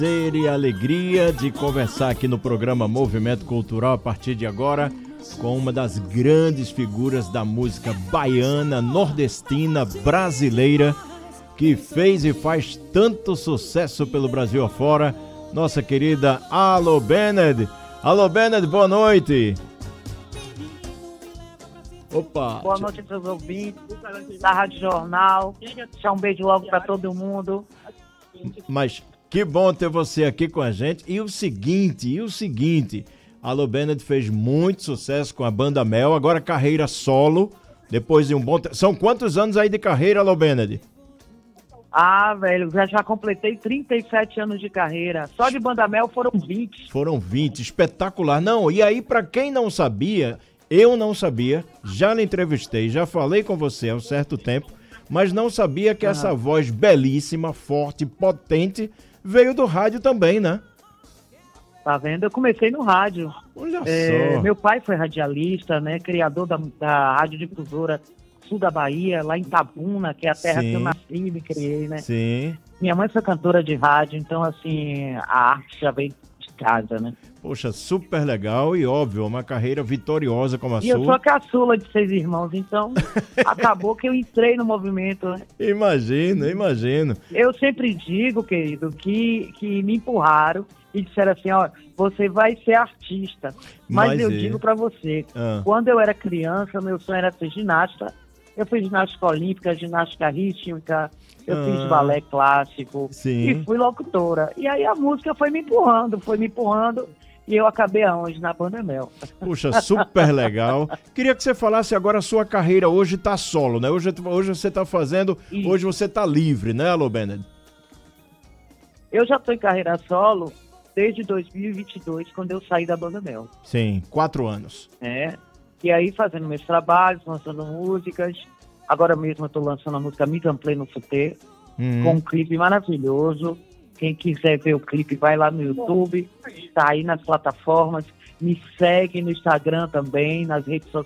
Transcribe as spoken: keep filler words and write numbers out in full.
Prazer e alegria de conversar aqui no programa Movimento Cultural a partir de agora com uma das grandes figuras da música baiana, nordestina, brasileira, que fez e faz tanto sucesso pelo Brasil afora, nossa querida Alô Bennett. Alô Bennett, boa noite. Opa. Boa noite para os ouvintes da Rádio Jornal. Deixar um beijo logo para todo mundo. Mas que bom ter você aqui com a gente. E o seguinte, e o seguinte, Alô Bennett fez muito sucesso com a Banda Mel, agora carreira solo, depois de um bom tempo. São quantos anos aí de carreira, Alô Bennett? Ah, velho, já, já completei trinta e sete anos de carreira. Só de Banda Mel foram vinte. Foram vinte, espetacular. Não, e aí pra quem não sabia, eu não sabia, já lhe entrevistei, já falei com você há um certo tempo, mas não sabia que essa voz belíssima, forte, potente, veio do rádio também, né? Tá vendo? Eu comecei no rádio. Olha É, só. meu pai foi radialista, né? Criador da, da radiodifusora sul da Bahia, lá em Tabuna, que é a terra Sim. que eu nasci e me criei, né? Sim. Minha mãe foi cantora de rádio, então, assim, a arte já veio de casa, né? Poxa, super legal e óbvio, uma carreira vitoriosa como a E eu sou sua. a caçula de seis irmãos, então acabou que eu entrei no movimento, né? Imagino, imagino. Eu sempre digo, querido, que, que me empurraram e disseram assim, ó, você vai ser artista. Mas, Mas eu é. digo pra você, Ah. quando eu era criança, meu sonho era ser ginasta. Eu fiz ginástica olímpica, ginástica rítmica, eu Ah. fiz balé clássico Sim. e fui locutora. E aí a música foi me empurrando, foi me empurrando e eu acabei aonde? Na Banda Mel. Puxa, super legal. Queria que você falasse agora a sua carreira hoje tá solo, né? Hoje, hoje você tá fazendo, Isso. hoje você tá livre, né, Alô Bennett? Eu já estou em carreira solo desde dois mil e vinte e dois, quando eu saí da Banda Mel. Sim, quatro anos. Né? E aí fazendo meus trabalhos, lançando músicas. Agora mesmo eu estou lançando a música Mise en Place no Futé, Hum. com um clipe maravilhoso. Quem quiser ver o clipe, vai lá no YouTube, está aí nas plataformas. Me segue no Instagram também, nas redes sociais.